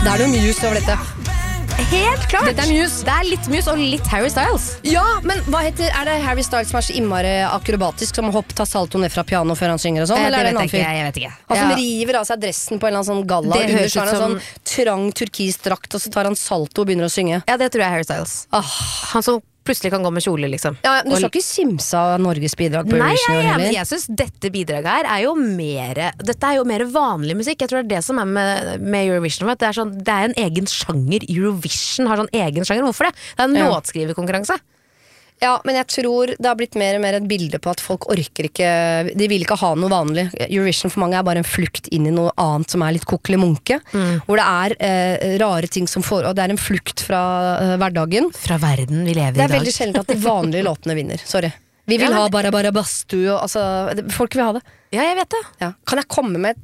Det er noe Muse over dette. Helt klart. Dette er Muse. Det er litt Muse og litt Harry Styles. Ja, men er det Harry Styles som er så innmari akrobatisk, som tar salto ned fra piano før han synger og sånn? Eller er det en annen fyr? Jeg vet ikke. Han som river av seg dressen på en eller annen sånn galla. Det høres ut som sånn trang turkis drakt, og så tar han salto og begynner å synge. Ja, det tror jeg er Harry Styles. Han som plutselig kan gå med kjole, liksom. Ja, du skal ikke simse av Norges bidrag på Eurovision? Nei, jeg synes dette bidraget her er jo dette er jo mer vanlig musikk. Jeg tror det er det som er med Eurovision. At det er en egen sjanger. Eurovision har sånn egen sjanger. Hvorfor det? Det er en låtskriverkonkurranse. Ja, men jeg tror det har blitt mer og mer et bilde på at folk orker ikke. De vil ikke ha noe vanlig. Eurovision for mange er bare en flukt inn i noe annet som er litt kokkelimunke. Hvor det er rare ting som og det er en flukt fra hverdagen. Fra verden vi lever i dag. Det er veldig sjelden at de vanlige låtene vinner. Sorry. Vi vil ha bare bastu. Folk vil ha det. Ja, jeg vet det. Ja. Kan jeg komme med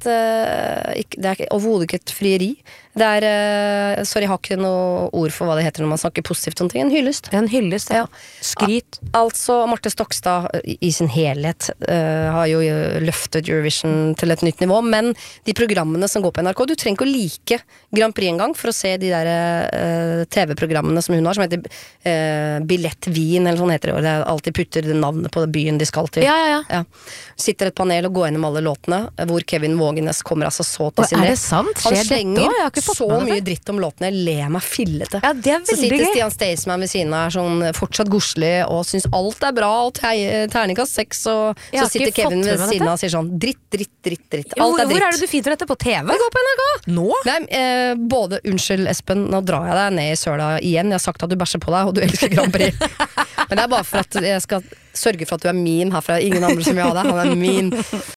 det er overhodet ikke et frieri. Det er, sorry, jeg har ikke noe ord for hva det heter når man snakker positivt om ting. En hyllest. En hyllest, ja. Skryt. Altså, Marte Stokstad i sin helhet har jo løftet Eurovision til et nytt nivå, men de programmene som går på NRK, du trenger ikke å like Grand Prix en gang for å se de der TV-programmene som hun har, som heter Billettvin, eller sånn heter det, og det er alltid putter navnet på byen de skal til. Ja. Sitter et panel og går gjennom alle låtene, hvor Kevin Vågenes kommer altså så til sin rett. Er det sant? Han slenger så mye dritt om låtene, jeg ler meg fillete. Ja, det er veldig så sitter gøy. Stian Staysman ved siden av, sånn fortsatt godslig, og synes alt er bra, og terningkast 6, og så sitter Kevin ved siden av og sier sånn, dritt. Alt er dritt. Hvor er det du finner dette på TV? Det går på NRK. Nå? Nei, både, unnskyld Espen, nå drar jeg deg ned i søla igjen, jeg har sagt at du bæsjer på deg, og du elsker Grand Prix. Men det er bare for at jeg skal sørge for at du er min herfra, ingen andre som vil ha deg, han er min.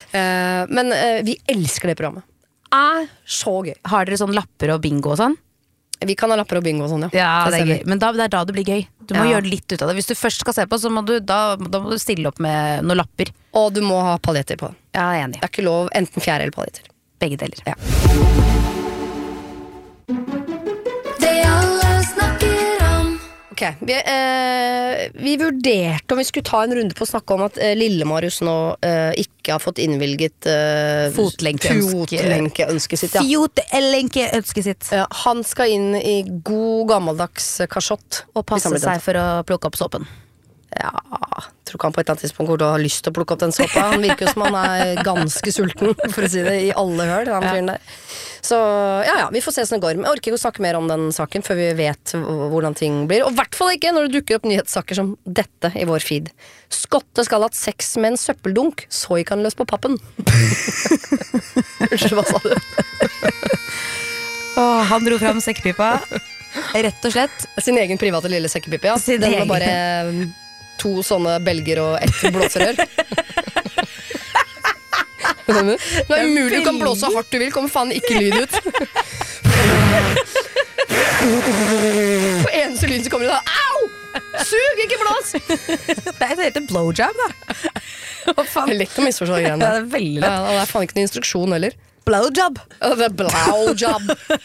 Men vi elsker det programmet. Er så gøy. Har dere sånn lapper og bingo og sånn? Vi kan ha lapper og bingo og sånn, ja. Ja, det er gøy. Men det er da det blir gøy. Du må gjøre litt ut av det. Hvis du først skal se på, så må da må du stille opp med noen lapper. Og du må ha paljetter på. Ja, jeg er enig. Det er ikke lov, enten fjerde eller paljetter. Begge deler. Ja. Ok, vi vurderte om vi skulle ta en runde på å snakke om at Lille-Marius nå ikke har fått innvilget fotlenkeønsket sitt. Fotlenkeønsket sitt. Ja, han skal inn i god gammeldags kasjott. Og passe seg for å plukke opp såpen. Ja, tror ikke han på et eller annet tidspunkt hvor du har lyst til å plukke opp den såpa. Han virker jo som han er ganske sulten, for å si det, i alle høl, han fyren der. Så ja, vi får se hvordan det går. Men jeg orker ikke å snakke mer om den saken før vi vet hvordan ting blir. Og i hvert fall ikke når det dukker opp nyhetssaker som dette i vår feed. Skotte skal ha hatt sex med en søppeldunk, så gikk han løs på pappen. Unnskyld, hva sa du? Han dro fram sekkpipa, rett og slett. Sin egen private lille sekkepipe, ja. Den var bare 2 sånne belger og 1 blåserør. Det er umulig, du kan blåse så hardt du vil, kommer faen ikke lyd ut. På eneste lyd så kommer det da, au! Sug, ikke blås! Det heter blowjob, da. Det er lett å misforstå greiene. Ja, det er veldig lett. Ja, det er faen ikke noen instruksjon heller. Blowjob. Det er blowjob.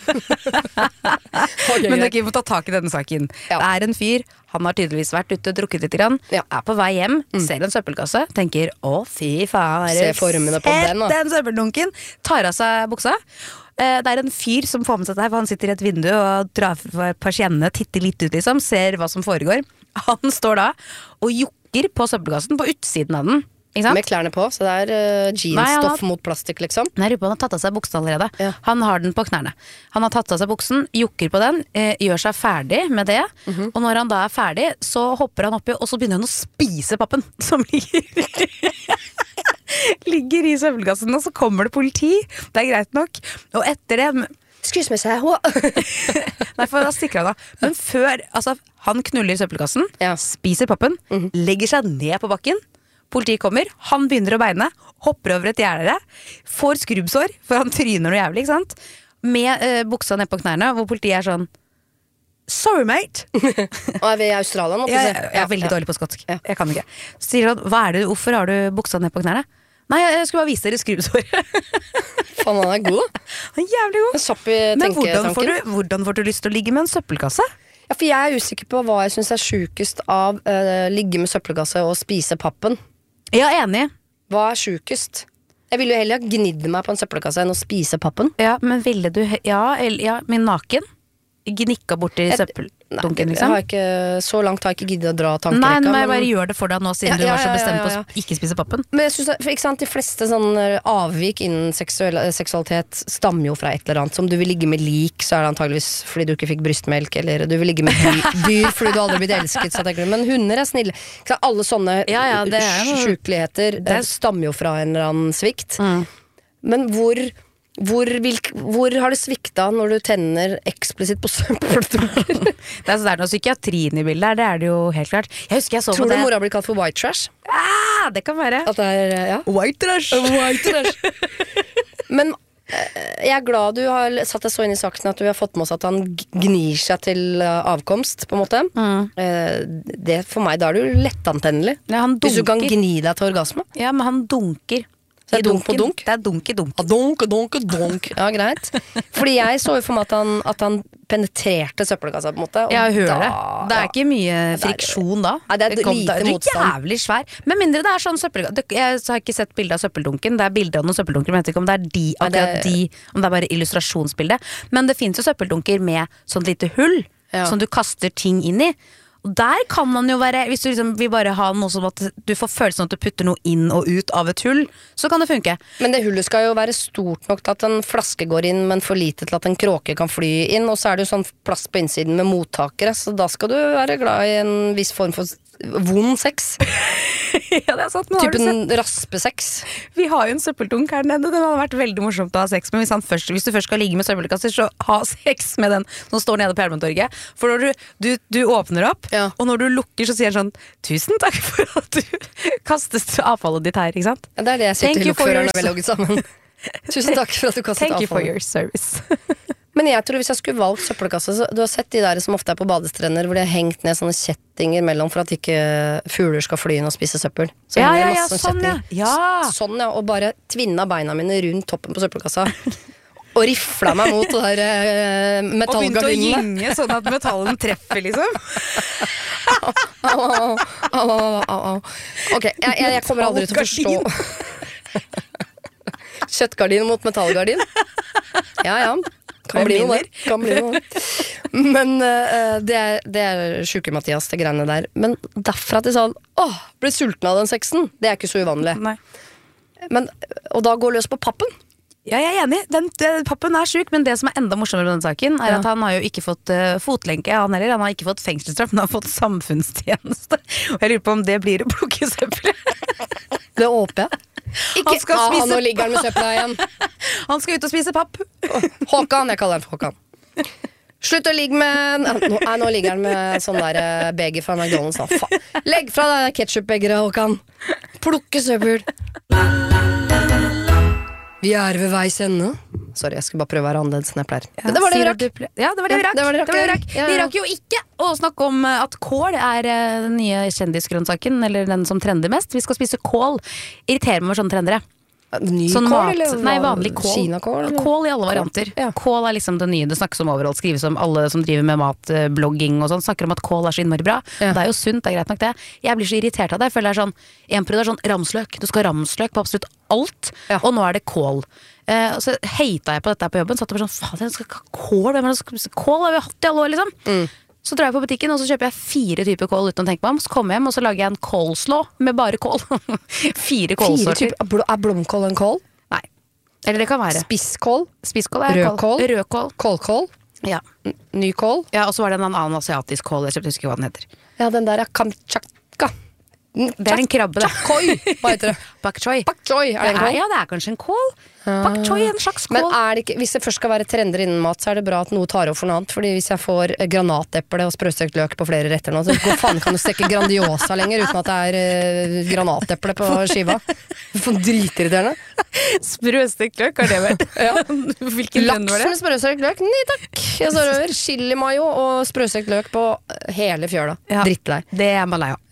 Okay, men dere må ta tak i denne saken. Ja. Det er en fyr, han har tydeligvis vært ute og drukket litt grann, er på vei hjem, ser en søppelkasse, tenker, å fy faen, se formene på den da. Den søppeldunken, tar av seg buksa. Det er en fyr som får med seg det her, for han sitter i et vindu og drar for persiennene, titter litt ut liksom, ser hva som foregår. Han står da og jukker på søppelkassen på utsiden av den. Med klærne på, så det er jeansstoff mot plastikk liksom. Nei, han har tatt av seg buksen allerede. Ja. Han har den på knærne. Han har tatt av seg buksen, jukker på den, gjør seg ferdig med det. Og når han da er ferdig, så hopper han oppi, og så begynner han å spise pappen som ligger i søppelkassen. Og så kommer det politi. Det er greit nok. Og etter det Excuse me, seg. Nei, for da stikker han da. Men før, altså, han knuller i søppelkassen, spiser pappen, legger seg ned på bakken. Politiet kommer, han begynner å beine, hopper over et gjerde, får skrubbsår, for han tryner noe jævlig, ikke sant? Med buksa ned på knærne, hvor politiet er sånn, sorry mate. Og er vi i Australia nå? Jeg er veldig dårlig på skotsk, jeg kan ikke. Så sier han, hvorfor har du buksa ned på knærne? Nei, jeg skulle bare vise dere skrubbsår. Faen, han er god. Han er jævlig god. Men hvordan får du lyst til å ligge med en søppelkasse? Ja, for jeg er usikker på hva jeg synes er sjukest av ligge med søppelkasse og spise pappen. Ja, enig. Hva er sjukest? Jeg ville jo heller ha gnidd meg på en søppelkasse enn å spise pappen. Ja, men ville du men naken? Gnikka bort i søppeldunken, liksom? Så langt har jeg ikke giddet å dra tankerekka. Nei, men jeg bare gjør det for deg nå, siden du var så bestemt på å ikke spise pappen. Men jeg synes, for ikke sant, de fleste sånne avvik innen seksualitet stammer jo fra et eller annet. Som du vil ligge med lik, så er det antageligvis fordi du ikke fikk brystmelk, eller du vil ligge med dyr fordi du aldri har blitt elsket, så tenker du. Men hunder er snille. Alle sånne sjukeligheter stammer jo fra en eller annen svikt. Men hvor har det svikta når du tenner eksplisitt på søppeldunker? Det er noe psykiatrien i bildet her, det er det jo helt klart. Jeg husker jeg så Tror du mora blir kalt for white trash? Det kan være. At det er, White trash. Men jeg er glad du har satt deg så inn i saken at du har fått med oss at han gnir seg til avkomst, på en måte. Det for meg, da er du lettantennelig. Hvis du kan gni deg til orgasme. Ja, men han dunker. Så det er dunk på dunk? Det er dunk i dunk. Dunk. Ja, greit. Fordi jeg så jo for meg at han penetrerte søppelkassa, på en måte. Jeg hører det. Det er ikke mye friksjon da. Nei, det er lite motstand. Jævlig svær. Men mindre det er sånn søppelkasse. Jeg har ikke sett bilde av søppeldunken. Det er bilde av noen søppeldunker, men jeg vet ikke om det er om det er bare illustrasjonsbilde. Men det finnes jo søppeldunker med sånn lite hull som du kaster ting inn i. Og der kan man jo være, hvis du liksom vil bare ha noe som at du får følelsen av at du putter noe inn og ut av et hull, så kan det funke. Men det hullet skal jo være stort nok til at en flaske går inn, men for lite til at en kråke kan fly inn, og så er det jo sånn plass på innsiden med mottakere, så da skal du være glad i en viss form for vond sex. Ja, det er sant. Typen raspesex. Vi har jo en søppeldunk her nede. Det hadde vært veldig morsomt å ha sex med. Hvis du først skal ligge med søppelkasser, så ha sex med den som står nede på Hermantorget. For når du åpner opp, og når du lukker, så sier han sånn: tusen takk for at du kastet avfallet ditt her, ikke sant? Ja, det er det jeg sier til lokføreren når vi logget sammen. Tusen takk for at du kastet avfallet. Thank you for your service. Men jeg tror hvis jeg skulle valgt søppelkasse, så du har sett de der som ofte er på badestrender, hvor de har hengt ned sånne kjettinger mellom for at ikke fugler skal fly inn og spise søppel. Så sånn og bare tvinna beina mine rundt toppen på søppelkassa. Og rifla meg mot det der metallgardinene. Og begynte å gynge sånn at metallen treffer, liksom. Au. Ok, jeg kommer aldri til å forstå. Kjøttgardin mot metallgardin. Ja. Kan bli noe. Men det er sjuke Mathias, det greiene der. Men derfra til sånn ble sulten av den sexen, det er ikke så uvanlig. Nei. Og da går løs på pappen. Ja, jeg er enig. Pappen er syk, men det som er enda morsommere med denne saken, er at han har jo ikke fått fotlenke, han har ikke fått fengselsstraff, men han har fått samfunnstjeneste. Og jeg lurer på om det blir å plukke søppel. Det håper jeg. Nå ligger han med søpla igjen. Han skal ut og spise papp. Håkan, jeg kaller han for Håkan. Slutt å ligge med Nå ligger han med sånn der beger fra McDonald's. Legg fra deg ketchup-begeret, Håkan. Plukke søppel. Vi er ved veis ende. Sorry, jeg skal bare prøve å være annerledes enn jeg pleier. Men det var det vi rakk. Ja, det var det vi rakk. Vi rakk jo ikke å snakke om at kål er den nye kjendisgrønnsaken, eller den som trender mest. Vi skal spise kål. Irriterer meg med sånne trendere. Ny sånn kål, eller? Nei, vanlig kål. Kinakål? Kål i alle varianter. Kål er liksom det nye. Det snakkes om overalt. Skrives om alle som driver med matblogging og sånn. Snakker om at kål er så innmari bra. Det er jo sunt, det er greit nok det. Jeg blir så irritert av det. Jeg føler det er sånn, en periode er sånn ramsløk. Du skal ha ramsløk på absolutt alt. Og nå er det kål. Og så hatet jeg på dette på jobben. Satt og bare sånn, faen, jeg skal ikke ha kål. Kål har vi hatt i alle år, liksom. Så drar jeg på butikken, og så kjøper jeg 4 typer kål uten å tenke meg om. Så kommer jeg hjem, og så lager jeg en kålslaw med bare kål. 4 kålsorter. Er blomkål en kål? Nei. Eller det kan være Spisskål? Rødkål. Kålkål? Ja. Ny kål? Ja, og så var det en annen asiatisk kål. Jeg husker ikke hva den heter. Ja, den der er kamtsjatka. Det er en krabbe, det. Choi, hva heter det? Bak choi. Er det en kål? Ja, det er kanskje en kål. Bak choi er en slags kål. Men er det ikke, hvis det først skal være trender innen mat, så er det bra at noe tar over for noe annet. Fordi hvis jeg får granateple og sprøstekt løk på flere retter nå, så hvor faen kan du stekke Grandiosa lenger uten at det er granateple på skiva? For dritirriterende. Sprøstekt løk, har det vært? Hvilken lønn var det? Laks med sprøstekt løk? Nei takk. Jeg står over chili mayo og sprøstekt løk på hele fjøla. Drittlei. Det er man lei av.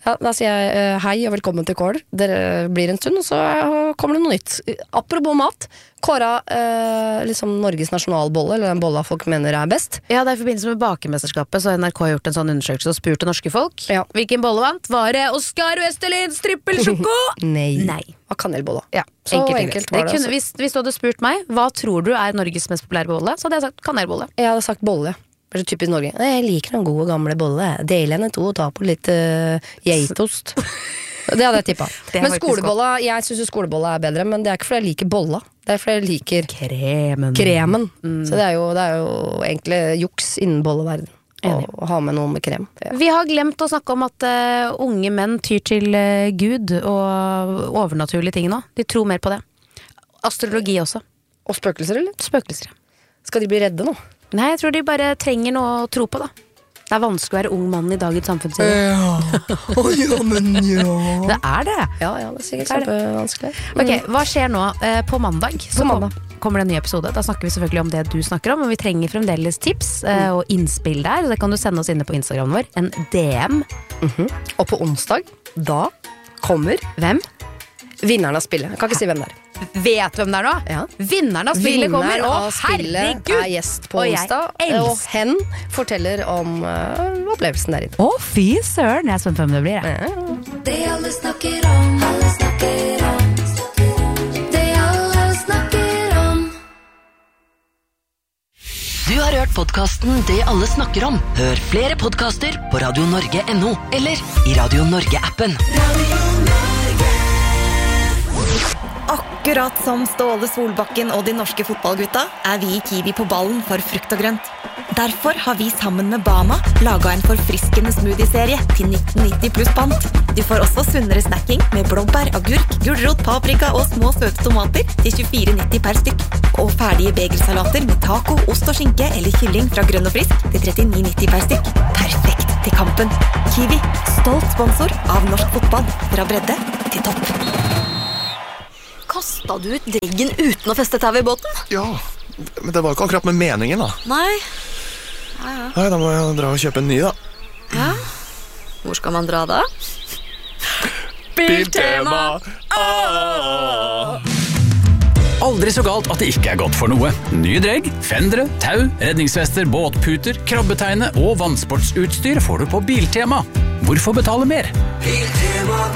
Ja, da sier jeg hei og velkommen til Kål. Dere blir en stund, og så kommer det noe nytt. Apropos mat, Kåra liksom Norges nasjonalbolle, eller den bolla folk mener er best. Ja, det I forbindelse med bakemesterskapet, så har NRK gjort en sånn undersøkelse og spurt til norske folk. Ja. Hvilken bolle vant? Var det Oskar Westerlins trippelsjoko? Nei. Av kanelbolla. Ja, så enkelt var det. Hvis du hadde spurt meg, hva tror du Norges mest populære bolle, så hadde jeg sagt kanelbolle. Jeg hadde sagt bolle. Det typisk Norge. Jeg liker en god og gamle bolle. Del henne 2 og ta på litt geitost. Det hadde jeg tippet. Men skolebolla, jeg synes skolebolla bedre, men det ikke fordi jeg liker bolla. Det fordi jeg liker kremen. Så det er jo egentlig juks innen bolleverden. Å ha med noe med krem. Ja. Vi har glemt å snakke om at unge menn tyr til Gud og overnaturlige ting nå. De tror mer på det. Astrologi også. Og spøkelser, eller? Spøkelser. Skal de bli redde nå? Nei, jeg tror de bare trenger noe å tro på da. Det vanskelig å være ung mann I dagens samfunn. Men ja. Det det. Ja, det sikkert kjempevanskelig. Ok, hva skjer nå? På mandag kommer det en ny episode. Da snakker vi selvfølgelig om det du snakker om, men vi trenger fremdeles tips og innspill der. Det kan du sende oss inne på Instagram vår, en DM. Og på onsdag, da kommer hvem? Vinneren av spillet. Jeg kan ikke si hvem det Vet du hvem det nå? Ja. Vinneren av spillet kommer, og herregud! Gjest på onsdag, og hen forteller om opplevelsen der inne. Fy søren, jeg spent på hvem det blir. Det alle snakker om, alle snakker om. Det alle snakker om. Du har hørt podcasten Det alle snakker om. Hør flere podcaster på radionorge.no eller I Radio Norge-appen. Akkurat som Ståle Solbakken og de norske fotballgutta vi I Kiwi på ballen for frukt og grønt. Derfor har vi sammen med Bama laget en forfriskende smoothie-serie til 1990 pluss pant. Du får også sunnere snacking med blåbær, agurk, gulrot, paprika og små søte tomater til 24,90 per stykk. Og ferdige bagelsalater med taco, ost og skinke eller kylling fra Grønn og Frisk til 39,90 per stykk. Perfekt til kampen. Kiwi, stolt sponsor av norsk fotball. Fra bredde til topp. Kastet du ut dreggen uten å feste tau I båten? Ja, men det var jo ikke akkurat med meningen da. Nei. Nei, da må jeg dra og kjøpe en ny da. Ja, hvor skal man dra da? Biltema! Aldri så galt at det ikke godt for noe. Nye dregg, fendere, tau, redningsvester, båtputer, krabbetegne og vannsportsutstyr får du på Biltema. Hvorfor betale mer? Biltema,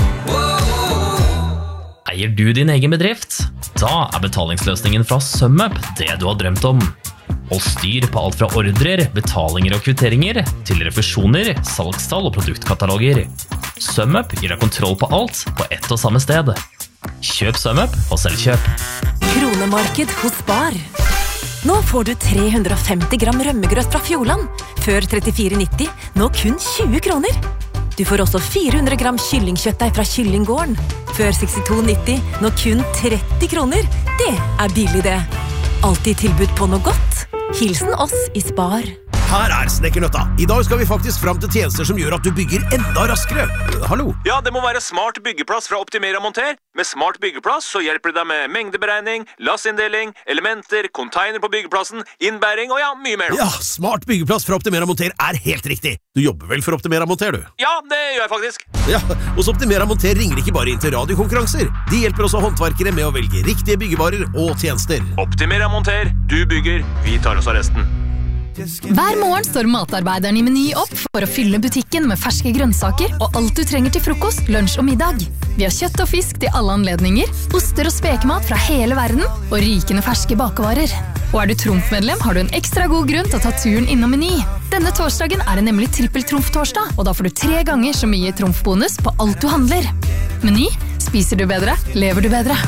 Eier du din egen bedrift? Da betalingsløsningen fra SumUp det du har drømt om. Hold styr på alt fra ordrer, betalinger og kvitteringer, til refusjoner, salgstall og produktkataloger. SumUp gir deg kontroll på alt på ett og samme sted. Kjøp SumUp og selvkjøp. Kronemarked hos Spar. Nå får du 350 gram rømmegrøt fra Fjordland. Før 34,90, nå kun 20 kroner. Du får også 400 gram kyllingkjøttdeig fra Kyllinggården. Før 62,90, nå kun 30 kroner. Det billig det. Alltid tilbud på noe godt. Hilsen oss I Spar. Her Snekkernøtta. I dag skal vi faktisk frem til tjenester som gjør at du bygger enda raskere. Hallo? Ja, det må være Smart byggeplass fra Optimera Monter. Med Smart byggeplass så hjelper det deg med mengdeberegning, lassinndeling, elementer, container på byggeplassen, innbæring og mye mer. Ja, Smart byggeplass fra Optimera Monter helt riktig. Du jobber vel for Optimera Monter, du? Ja, det gjør jeg faktisk. Ja, hos Optimera Monter ringer ikke bare inn til radiokonkurranser. De hjelper også håndverkere med å velge riktige byggevarer og tjenester. Optimera Monter, du bygger, vi tar oss av resten. Hver morgen står matarbeideren I Meny opp for å fylle butikken med ferske grønnsaker og alt du trenger til frokost, lunsj og middag. Vi har kjøtt og fisk til alle anledninger, oster og spekemat fra hele verden og rykende ferske bakevarer. Og du Trumf-medlem har du en ekstra god grunn til å ta turen innom Meny. Denne torsdagen det nemlig trippel-Trumf-torsdag, og da får du 3 ganger så mye Trumf-bonus på alt du handler. Meny, spiser du bedre, lever du bedre.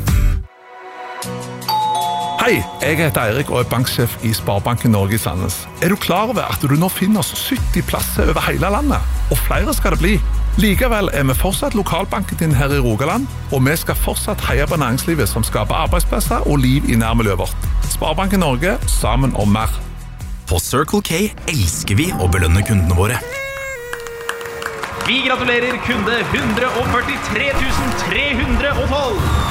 Hei, jeg heter Eirik og banksjef I Sparebanken Norge I Sandnes. Du klar over at du nå finner oss 70 plasser over hele landet? Og flere skal det bli. Likevel vi fortsatt lokalbanken din her I Rogaland, og vi skal fortsatt heie på næringslivet som skaper arbeidsplasser og liv I nærmiljøet vårt. Sparebanken Norge, sammen om mer. På Circle K elsker vi å belønne kundene våre. Vi gratulerer kunde 143 312!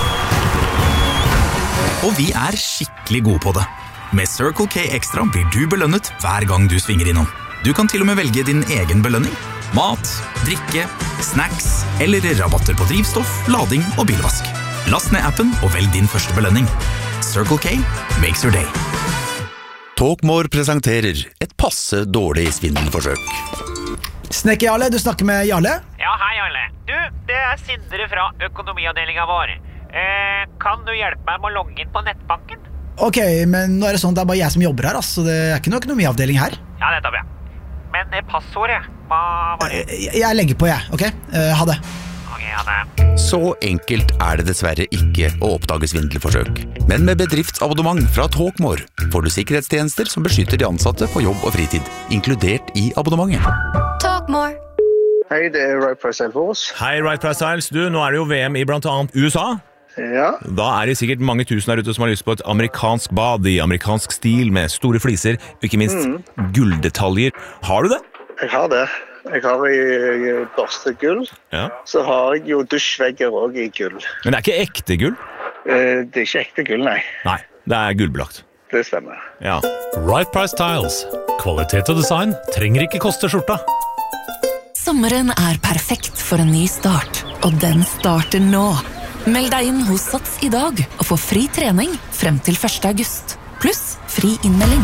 Og vi skikkelig gode på det. Med Circle K Extra blir du belønnet hver gang du svinger innom. Du kan til og med velge din egen belønning. Mat, drikke, snacks eller rabatter på drivstoff, lading og bilvask. Last ned appen og velg din første belønning. Circle K makes your day. Talkmore presenterer et passe dårlig svindelforsøk. Snekker Jarle, du snakker med Jarle? Ja, hei Jarle. Du, det Sindre fra økonomiavdelingen vår. Kan du hjelpe meg med å logge inn på nettbanken? Ok, men nå det sånn at det bare jeg som jobber her, altså. Det ikke noen økonomiavdeling her. Ja, det tar vi. Men passordet, hva var det? Jeg legger på, jeg, ok? Ha det. Ok, ha det. Så enkelt det dessverre ikke å oppdage svindelforsøk. Men med bedriftsabonnement fra Talkmore får du sikkerhetstjenester som beskytter de ansatte på jobb og fritid, inkludert i abonnementet. Talkmore. Hei, det Right Price Styles for oss. Hei, Right Price Styles. Du, nå det jo VM i blant annet USA. Ja. Da det sikkert mange tusen der ute som har lyst på et amerikansk bad i amerikansk stil med store fliser, og ikke minst gulldetaljer. Har du det? Jeg har det. Jeg har i børstegull. Ja. Så har jeg jo dusjvegger også i gull. Men det ikke ekte gull? Det ikke ekte gull, nei. Nei, det gullbelagt. Det stemmer. Ja. Right Price Tiles. Kvalitet og design trenger ikke koste skjorta. Sommeren perfekt for en ny start, og den starter nå. Meld deg inn hos Sats i dag og få fri trening frem til 1. august. Pluss fri innmelding.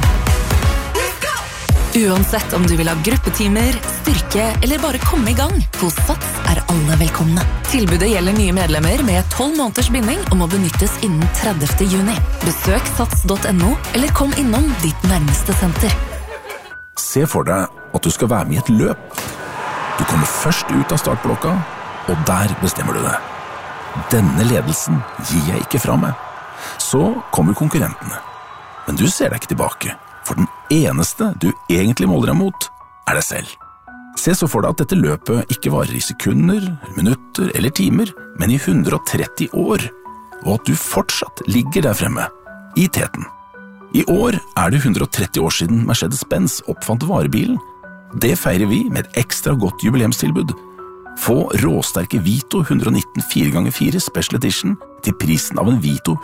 Uansett om du vil ha gruppetimer, styrke eller bare komme i gang, hos Sats alle velkomne. Tilbudet gjelder nye medlemmer med 12 måneders binding og må benyttes innen 30. juni. Besøk sats.no eller kom innom ditt nærmeste senter. Se for deg at du skal være med i et løp. Du kommer først ut av startblokka, og der bestemmer du det. Denne ledelsen gir jeg ikke fra meg. Så kommer konkurrentene. Men du ser deg ikke tilbake, for den eneste du egentlig måler deg mot, deg selv. Se så for deg at dette løpet ikke varer i sekunder, minutter eller timer, men i 130 år, og at du fortsatt ligger der fremme, i teten. I år det 130 år siden Mercedes-Benz oppfant varebilen. Det feirer vi med et ekstra godt jubileumstilbud. Få råsterke Vito 119 4x4 Special Edition til prisen av en Vito